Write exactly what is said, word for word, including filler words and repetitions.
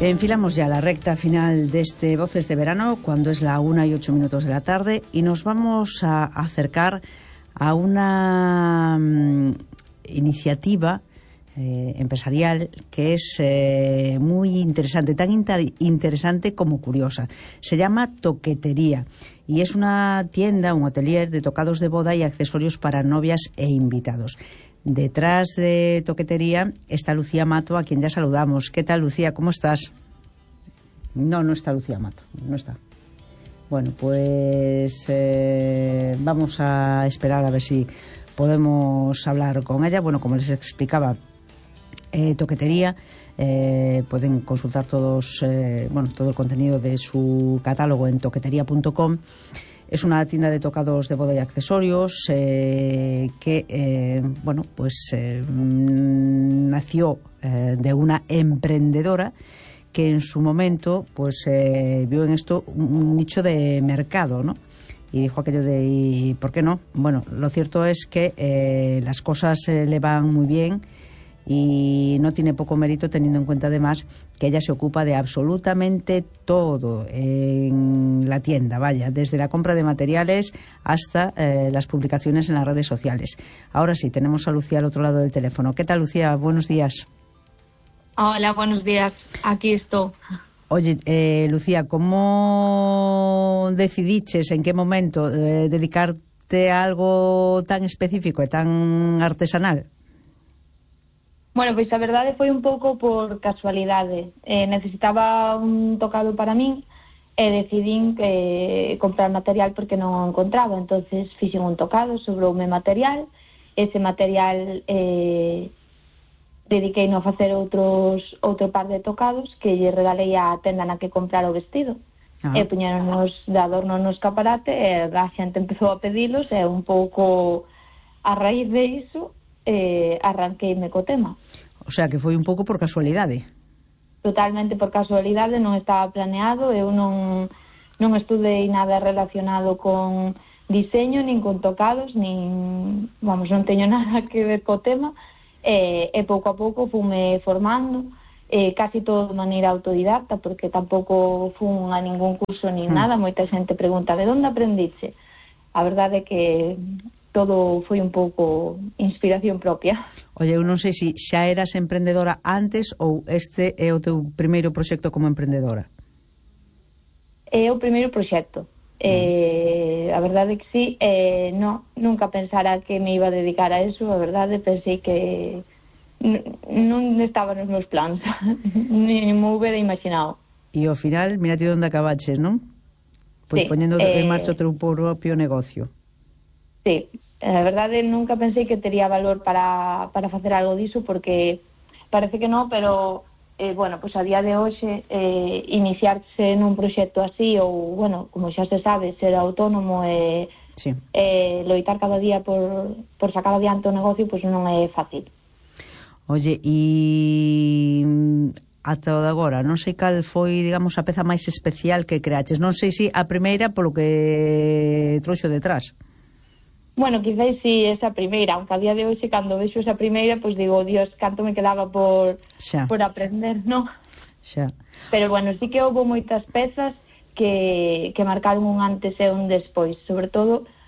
Enfilamos ya la recta final de este Voces de Verano, cuando es la una y ocho minutos de la tarde, y nos vamos a acercar a una um, iniciativa eh, empresarial que es eh, muy interesante, tan inter- interesante como curiosa. Se llama Toquetería y es una tienda, un atelier de tocados de boda y accesorios para novias e invitados. Detrás de Toquetería está Lucía Mato, a quien ya saludamos. ¿Qué tal, Lucía? ¿Cómo estás? No, no está Lucía Mato, no está. Bueno, pues eh, vamos a esperar a ver si podemos hablar con ella. Bueno, como les explicaba, eh, Toquetería, eh, pueden consultar todos, eh, bueno, todo el contenido de su catálogo en toquetería punto com. Es una tienda de tocados de boda y accesorios eh, que, eh, bueno, pues eh, nació eh, de una emprendedora que en su momento, pues eh, vio en esto un nicho de mercado, ¿no? Y dijo aquello de, ¿y por qué no? Bueno, lo cierto es que eh, las cosas eh, le van muy bien y no tiene poco mérito, teniendo en cuenta además que ella se ocupa de absolutamente todo en la tienda, vaya, desde la compra de materiales hasta eh, las publicaciones en las redes sociales. Ahora sí, tenemos a Lucía al otro lado del teléfono. ¿Qué tal, Lucía? Buenos días. Hola, buenos días. Aquí estoy. Oye, eh, Lucía, ¿cómo decidiches en qué momento eh, dedicarte a algo tan específico e tan artesanal? Bueno, pois a verdade foi un pouco por casualidade. Eh, necesitaba un tocado para min e decidín que comprar material porque non o encontraba. Entonces fixen un tocado, sobroume material. Ese material eh, dediquei a facer outros outro par de tocados que lle regalei á tenda na que comprar o vestido. Ah. E puñeronos de adorno no escaparate e a xente empezou a pedilos e un pouco a raíz de iso eh, arranqueime co tema. O sea, que foi un pouco por casualidade. Totalmente por casualidade, non estaba planeado, eu non, non estudei nada relacionado con diseño, nin con tocados, nin, vamos, non teño nada que ver co tema, e, e pouco a pouco fume formando, e casi todo de maneira autodidacta, porque tampouco fun a ningún curso nin hmm. nada. Moita xente pregunta, de onde aprendiche? A verdade é que todo foi un pouco inspiración propia. Oye, eu non sei se xa eras emprendedora antes ou este é o teu primeiro proxecto como emprendedora. É o primeiro proxecto. Eh, a verdade é que sí, eh, no, nunca pensara que me iba a dedicar a eso. A verdade, pensei que n- non estaba nos meus plans. Ni me hubiera imaginado. E ao final, mira ti onde acabaches, non? Pois sí, poñendo eh... en marcha o teu propio negocio. Sí, a verdade nunca pensei que tería valor para, para facer algo diso, porque parece que non, pero eh, bueno, pues a día de hoxe eh, iniciarse nun proxecto así, ou, bueno, como xa se sabe, ser autónomo e sí. eh, loitar cada día por, por sacar adiante o negocio, pois pues non é fácil. Oye, e ata o de agora, non sei cal foi, digamos, a peza máis especial que creaches. Non sei se a primeira polo que trouxo detrás. Bueno, quizás si esa primeira, aunque a día de hoxe, cando vexo esa primeira, pois pues digo, Dios, canto me quedaba por xa. por aprender, non? Xa. Pero bueno, sí que houve moitas pezas que, que marcaron un antes e un despois, sobre todo